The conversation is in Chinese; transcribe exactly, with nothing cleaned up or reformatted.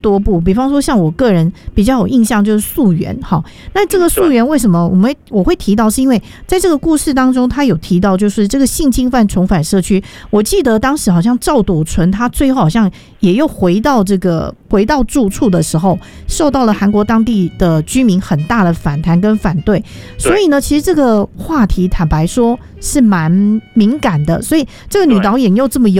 多部，比方说像我个人比较有印象就是溯源哈。那这个溯源为什么我们我会提到，是因为在这个故事当中，他有提到就是这个性侵犯重返社区。我记得当时好像赵朵纯他最后好像也又回到这个回到住处的时候，受到了韩国当地的居民很大的反弹跟反对。所以呢，其实这个话题坦白说是蛮敏感的，所以这个女导演又这么有